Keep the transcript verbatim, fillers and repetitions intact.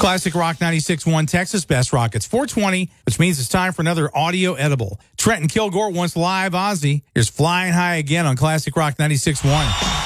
Classic Rock ninety-six point one, Texas Best Rock. It's four twenty, which means it's time for another audio edible. Trenton Kilgore wants Live Ozzy. Here's Flying High again on Classic Rock ninety-six point one.